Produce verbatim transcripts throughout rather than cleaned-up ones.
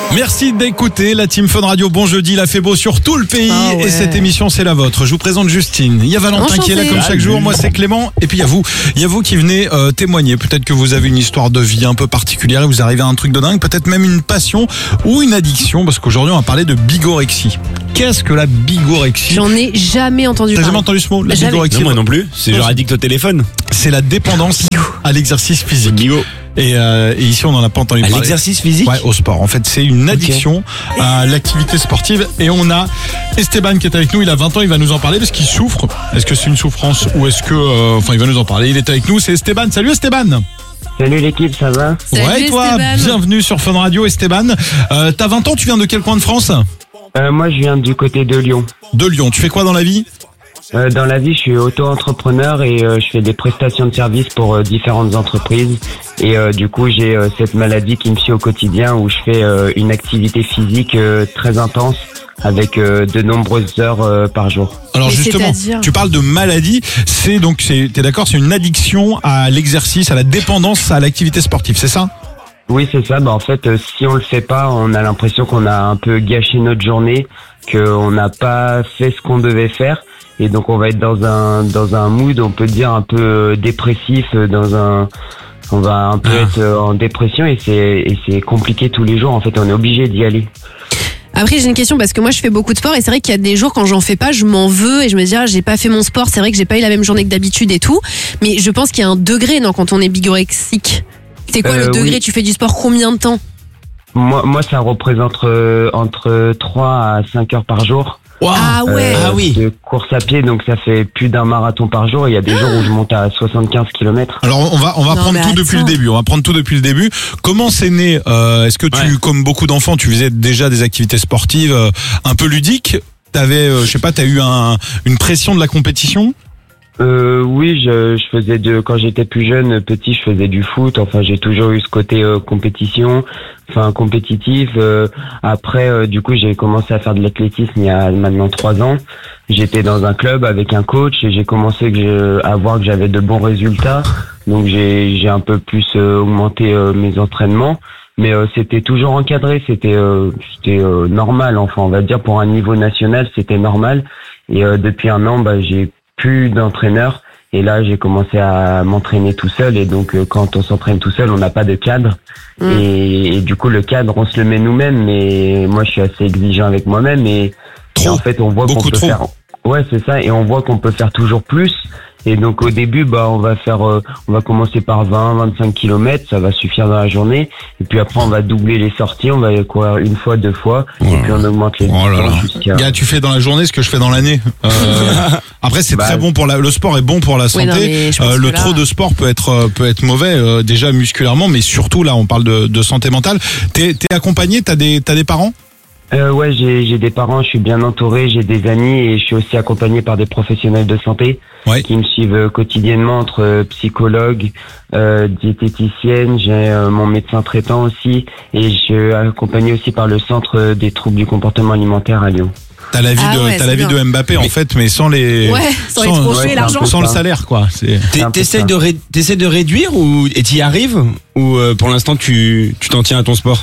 Merci d'écouter la Team Fun Radio. Bon jeudi, il a fait beau sur tout le pays Ah ouais. et cette émission c'est la vôtre. Je vous présente Justine. Il y a Valentin Enchanté. qui est là comme chaque jour. Moi c'est Clément et puis il y a vous. Il y a vous qui venez euh, témoigner. Peut-être que vous avez une histoire de vie un peu particulière et vous arrivez à un truc de dingue. Peut-être même une passion ou une addiction parce qu'aujourd'hui on va parler de bigorexie. Qu'est-ce que la bigorexie? J'en ai jamais entendu T'as parler. jamais entendu ce mot? La Jamais. bigorexie, Non, moi non plus. C'est genre addict au téléphone. c'est la dépendance à l'exercice physique. Bigo. Et, euh, et ici on en a pas entendu À parler. l'exercice physique. Ouais, au sport. En fait, c'est une addiction à l'activité sportive. Et on a Esteban qui est avec nous. Il a vingt ans. Il va nous en parler parce qu'il souffre. Est-ce que c'est une souffrance ou est-ce que, euh, enfin, il va nous en parler. Il est avec nous. C'est Esteban. Salut Esteban. Salut l'équipe, ça va? Salut, ouais, et toi, Esteban. bienvenue sur Fun Radio, Esteban. Euh, t'as vingt ans. Tu viens de quel coin de France? euh, Moi je viens du côté de Lyon. De Lyon. Tu fais quoi dans la vie? Euh, dans la vie, je suis auto-entrepreneur et euh, je fais des prestations de services pour euh, différentes entreprises. Et euh, du coup, j'ai euh, cette maladie qui me suit au quotidien où je fais euh, une activité physique euh, très intense avec euh, de nombreuses heures euh, par jour. Alors Mais justement, c'est-à-dire tu parles de maladie. C'est donc, c'est, t'es d'accord, c'est une addiction à l'exercice, à la dépendance à l'activité sportive, c'est ça? Oui, c'est ça. Bah, en fait, euh, si on le fait pas, on a l'impression qu'on a un peu gâché notre journée, qu'on n'a pas fait ce qu'on devait faire. Et donc, on va être dans un dans un mood, on peut dire un peu euh, dépressif, euh, dans un, on va un peu Ah. être euh, en dépression et c'est et c'est compliqué tous les jours. En fait, on est obligé d'y aller. Après, j'ai une question parce que moi, je fais beaucoup de sport et c'est vrai qu'il y a des jours quand j'en fais pas, je m'en veux et je me dis, ah, j'ai pas fait mon sport. C'est vrai que j'ai pas eu la même journée que d'habitude et tout. Mais je pense qu'il y a un degré, non, quand on est bigorexique. C'est quoi Euh, le degré? oui. Tu fais du sport combien de temps? Moi, moi, ça représente euh, entre trois à cinq heures par jour. Wow. Ah ouais. Euh, Ah oui. De course à pied, donc ça fait plus d'un marathon par jour. Il y a des jours où je monte à soixante-quinze kilomètres. Alors on va on va Non, prendre mais tout depuis le attends. début. On va prendre tout depuis le début. Comment c'est né? euh, Est-ce que tu, Ouais. comme beaucoup d'enfants, tu faisais déjà des activités sportives euh, un peu ludiques? T'avais, euh, je sais pas, t'as eu un, une pression de la compétition? Euh, oui, je, je faisais de quand j'étais plus jeune, petit, je faisais du foot. Enfin, j'ai toujours eu ce côté euh, compétition, enfin compétitif. Euh, après, euh, du coup, j'ai commencé à faire de l'athlétisme il y a maintenant trois ans. J'étais dans un club avec un coach et j'ai commencé que je- à voir que j'avais de bons résultats. Donc, j'ai j'ai un peu plus euh, augmenté euh, mes entraînements. Mais euh, c'était toujours encadré, c'était euh, c'était euh, normal. Enfin, on va dire pour un niveau national, c'était normal. Et euh, depuis un an, bah, j'ai plus d'entraîneur et là j'ai commencé à m'entraîner tout seul et donc euh, quand on s'entraîne tout seul on n'a pas de cadre Mm. et, et du coup le cadre on se le met nous-mêmes mais moi je suis assez exigeant avec moi-même et, et Trop. en fait on voit qu'on Beaucoup peut trop. faire ouais c'est ça et on voit qu'on peut faire toujours plus et donc au début bah on va faire euh, on va commencer par vingt vingt-cinq kilomètres, ça va suffire dans la journée et puis après on va doubler les sorties, on va courir une fois deux fois et puis on augmente les Oh là là. distances jusqu'à Gars, tu fais dans la journée ce que je fais dans l'année. Euh, après, c'est Bah, très bon pour la, le sport est bon pour la Oui, santé. non, mais je pense Euh, le que là- trop de sport peut être euh, peut être mauvais euh, déjà musculairement, mais surtout là, on parle de, de santé mentale. T'es t'es accompagné? T'as des t'as des parents? Euh, ouais, j'ai j'ai des parents, je suis bien entouré, j'ai des amis et je suis aussi accompagné par des professionnels de santé Ouais. qui me suivent euh, quotidiennement entre euh, psychologue, euh, diététicienne, j'ai euh, mon médecin traitant aussi et je suis accompagné aussi par le centre des troubles du comportement alimentaire à Lyon. T'as la vie Ah de ouais, t'as c'est la vie bien. de Mbappé en fait, mais sans les Ouais, sans les sans- trophées, ouais, l'argent. sans le ça. salaire quoi. C'est C'est un peu T'essayes ça. de, ré- t'essayes de réduire ou et t'y arrives ou euh, pour l'instant tu tu t'en tiens à ton sport?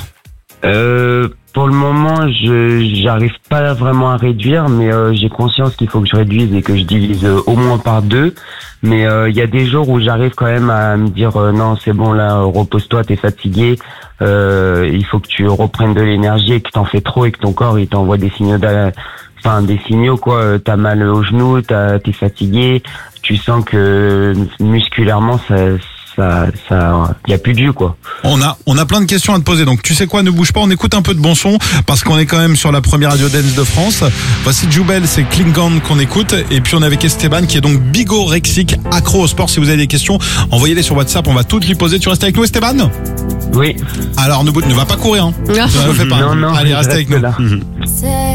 Euh, pour le moment, je j'arrive pas vraiment à réduire, mais euh, j'ai conscience qu'il faut que je réduise et que je divise euh, au moins par deux. Mais euh, il y a des jours où j'arrive quand même à me dire euh, non, c'est bon là, repose-toi, t'es fatigué. Euh, il faut que tu reprennes de l'énergie et que t'en fais trop et que ton corps il t'envoie des signaux, d'a- enfin des signaux quoi. Euh, T'as mal au genou, t'as, t'es fatigué, tu sens que musculairement ça ça ça y a plus de jus quoi. On a, on a plein de questions à te poser. Donc, tu sais quoi, ne bouge pas. On écoute un peu de bon son parce qu'on est quand même sur la première radio dance de France. Voici Jubel, c'est Klingon qu'on écoute. Et puis, on est avec Esteban qui est donc bigorexique, accro au sport. Si vous avez des questions, envoyez-les sur WhatsApp. On va toutes lui poser. Tu restes avec nous, Esteban? Oui. Alors, ne, bou- ne va pas courir, hein. Ah. Ne le fais pas. Non, non, Allez, je reste avec nous. là. Say